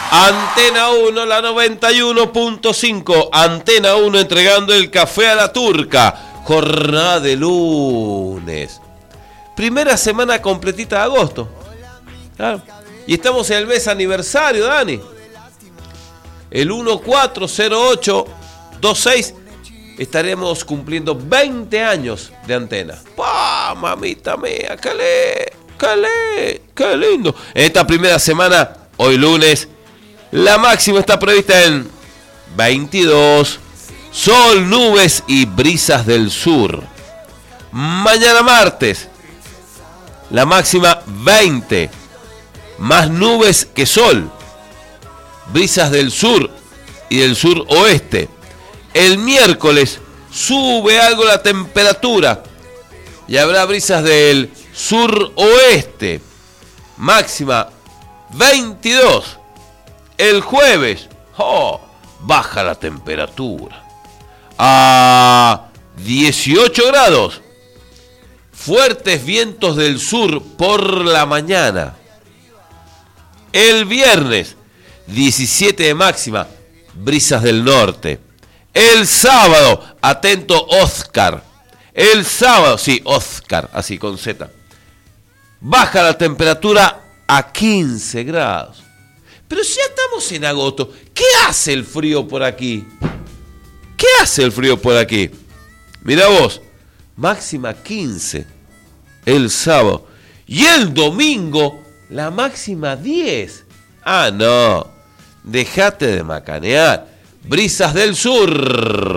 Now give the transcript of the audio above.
Antena 1, la 91.5. Antena 1 entregando el café a la turca. Jornada de lunes. Primera semana completita de agosto. Claro. Y estamos en el mes aniversario, Dani. El 140826 estaremos cumpliendo 20 años de antena. ¡Pah, mamita mía! ¡Qué lindo! En esta primera semana, hoy lunes, la máxima está prevista en 22. Sol, nubes y brisas del sur. Mañana martes, la máxima 20. Más nubes que sol. Brisas del sur y del sur oeste. El miércoles sube algo la temperatura y habrá brisas del sur oeste. Máxima 22. El jueves baja la temperatura a 18 grados. Fuertes vientos del sur por la mañana. El viernes 17 de máxima, brisas del norte. El sábado, atento Oscar. El sábado, sí, Oscar, así con Z. Baja la temperatura a 15 grados. Pero si ya estamos en agosto, ¿qué hace el frío por aquí? ¿Qué hace el frío por aquí? Mirá vos, máxima 15 el sábado. Y el domingo, la máxima 10. Ah, no. Dejate de macanear. Brisas del sur.